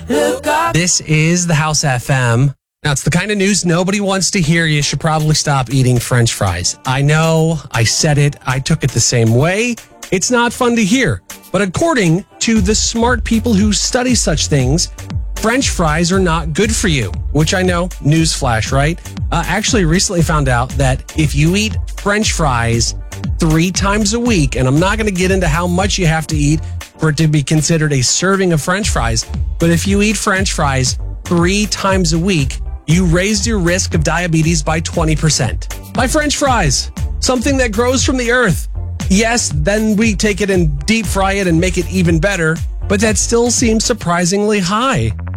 This is the House FM. Now, it's the kind of news nobody wants to hear. You should probably stop eating French fries. I know, I said it, I took it the same way. It's not fun to hear. But according to the smart people who study such things, French fries are not good for you, which I know, newsflash, right? Actually recently found out that if you eat French fries 3 times a week, and I'm not going to get into how much you have to eat for it to be considered a serving of French fries, but if you eat French fries 3 times a week, you raised your risk of diabetes by 20%. By French fries, something that grows from the earth. Yes, then we take it and deep fry it and make it even better, but that still seems surprisingly high.